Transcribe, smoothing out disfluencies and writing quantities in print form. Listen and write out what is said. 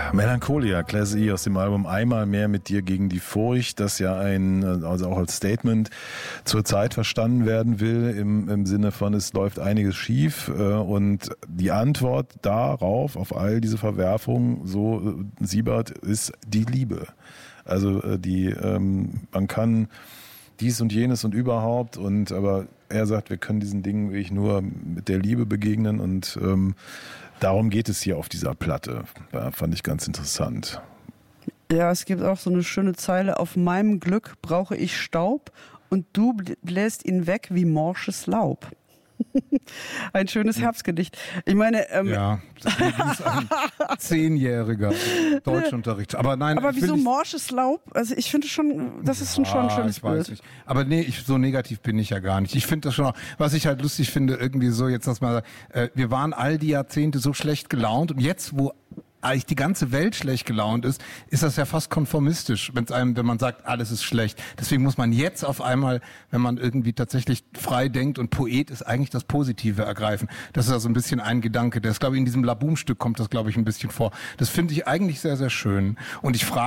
Melancholia, Class E aus dem Album Einmal mehr mit dir gegen die Furcht, das ja also auch als Statement zur Zeit verstanden werden will, im Sinne von, es läuft einiges schief, und die Antwort darauf, auf all diese Verwerfungen, so Siebert, ist die Liebe. Also man kann dies und jenes und überhaupt, aber er sagt, wir können diesen Dingen wirklich nur mit der Liebe begegnen, und darum geht es hier auf dieser Platte. Fand ich ganz interessant. Ja, es gibt auch so eine schöne Zeile: Auf meinem Glück brauche ich Staub und du bläst ihn weg wie morsches Laub. Ein schönes Herbstgedicht. Ich meine, ja, das ist ein 10-jähriger Deutschunterricht. Aber nein, aber wieso morsches Laub? Also ich finde schon, das ist schon ein schönes Bild. Weiß nicht. Aber nee, so negativ bin ich ja gar nicht. Ich finde das schon auch, was ich halt lustig finde, irgendwie so, jetzt lass mal sagen, wir waren all die Jahrzehnte so schlecht gelaunt, und jetzt, wo eigentlich die ganze Welt schlecht gelaunt ist das ja fast konformistisch, wenn man sagt, alles ist schlecht. Deswegen muss man jetzt auf einmal, wenn man irgendwie tatsächlich frei denkt und Poet ist, eigentlich das Positive ergreifen. Das ist also ein bisschen ein Gedanke. Das, glaube ich, in diesem Laboom-Stück kommt das, glaube ich, ein bisschen vor. Das finde ich eigentlich sehr, sehr schön. Und ich frage